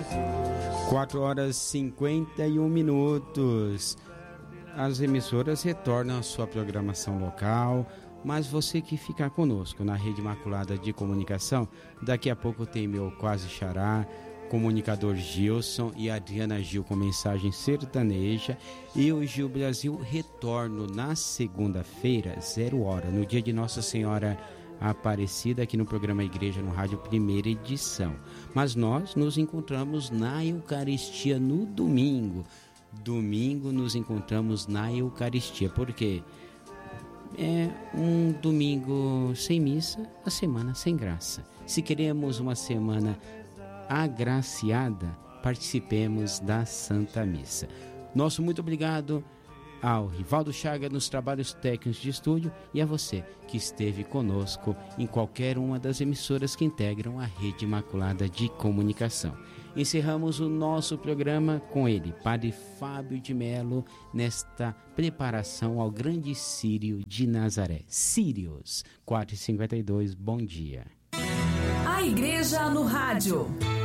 4h51. As emissoras retornam à sua programação local, mas você que fica conosco na Rede Imaculada de Comunicação, daqui a pouco tem meu quase xará, comunicador Gilson e Adriana Gil com mensagem sertaneja. E o Gil Brasil retorno na segunda-feira, 0h, no dia de Nossa Senhora Aparecida, aqui no programa Igreja no Rádio, primeira edição. Mas nós nos encontramos na Eucaristia no domingo. Domingo nos encontramos na Eucaristia, porque é um domingo sem missa, a semana sem graça. Se queremos uma semana agraciada, participemos da Santa Missa. Nosso muito obrigado ao Rivaldo Chaga nos trabalhos técnicos de estúdio e a você que esteve conosco em qualquer uma das emissoras que integram a Rede Imaculada de Comunicação. Encerramos o nosso programa com ele, Padre Fábio de Melo, nesta preparação ao grande Círio de Nazaré. Sírios, 4h52, bom dia. A Igreja no Rádio.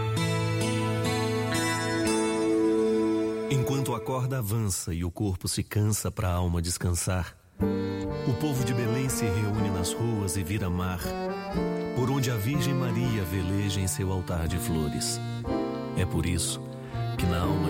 Enquanto a corda avança e o corpo se cansa para a alma descansar, o povo de Belém se reúne nas ruas e vira mar, por onde a Virgem Maria veleja em seu altar de flores. É por isso que na alma